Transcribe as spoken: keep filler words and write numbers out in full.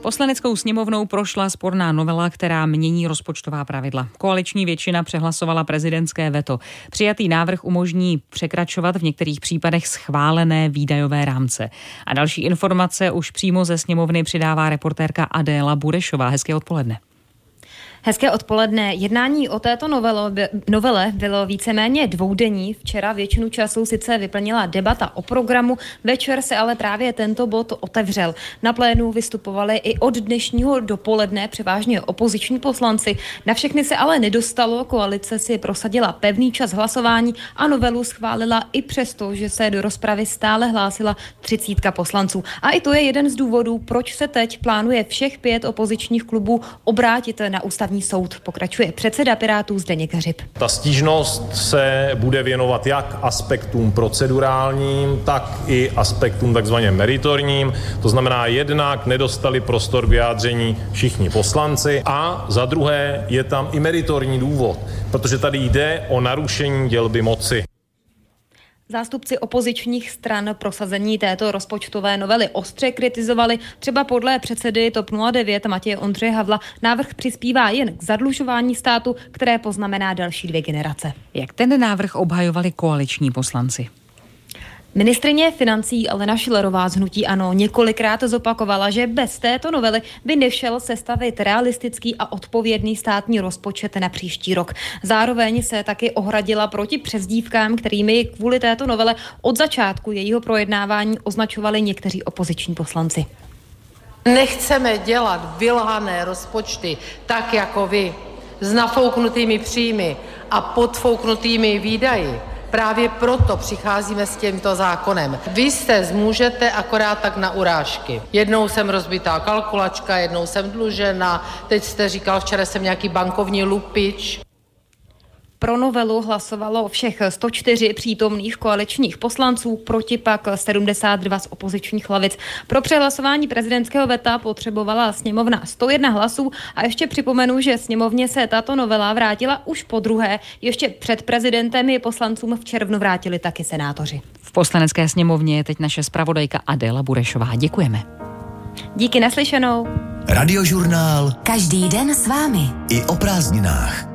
Poslaneckou sněmovnou prošla sporná novela, která mění rozpočtová pravidla. Koaliční většina přehlasovala prezidentské veto. Přijatý návrh umožní překračovat v některých případech schválené výdajové rámce. A další informace už přímo ze sněmovny přidává reportérka Adéla Burešová. Hezké odpoledne. Hezké odpoledne. Jednání o této novelo, novele bylo víceméně dvoudenní. Včera většinu času sice vyplnila debata o programu, večer se ale právě tento bod otevřel. Na plénu vystupovali i od dnešního dopoledne převážně opoziční poslanci. Na všechny se ale nedostalo, koalice si prosadila pevný čas hlasování a novelu schválila i přesto, že se do rozpravy stále hlásila třicítka poslanců. A i to je jeden z důvodů, proč se teď plánuje všech pět opozičních klubů obrátit na ústavní soud, pokračuje předseda Pirátů Zdeněk Hřib. Ta stížnost se bude věnovat jak aspektům procedurálním, tak i aspektům takzvaně meritorním. To znamená, jednak nedostali prostor k vyjádření všichni poslanci a za druhé je tam i meritorní důvod, protože tady jde o narušení dělby moci. Zástupci opozičních stran prosazení této rozpočtové novely ostře kritizovali. Třeba podle předsedy TOP nula devět Matěje Ondřeje Havla návrh přispívá jen k zadlužování státu, které poznamená další dvě generace. Jak ten návrh obhajovali koaliční poslanci? Ministryně financí Alena Schillerová z hnutí ANO několikrát zopakovala, že bez této novely by nešel sestavit realistický a odpovědný státní rozpočet na příští rok. Zároveň se taky ohradila proti přezdívkám, kterými kvůli této novele od začátku jejího projednávání označovali někteří opoziční poslanci. Nechceme dělat vylhané rozpočty tak jako vy, s nafouknutými příjmy a podfouknutými výdaji. Právě proto přicházíme s tímto zákonem. Vy se zmůžete akorát tak na urážky. Jednou jsem rozbitá kalkulačka, jednou jsem dlužena, teď jste říkal, včera jsem nějaký bankovní lupič. Pro novelu hlasovalo všech sto čtyři přítomných koaličních poslanců, proti pak sedmdesát dva z opozičních lavic. Pro přehlasování prezidentského veta potřebovala sněmovna sto jedna hlasů a ještě připomenu, že sněmovně se tato novela vrátila už po druhé. Ještě před prezidentem je poslancům v červnu vrátili taky senátoři. V Poslanecké sněmovně je teď naše zpravodajka Adéla Burešová. Děkujeme. Díky, naslyšenou. Radiožurnál. Každý den s vámi. I o prázdninách.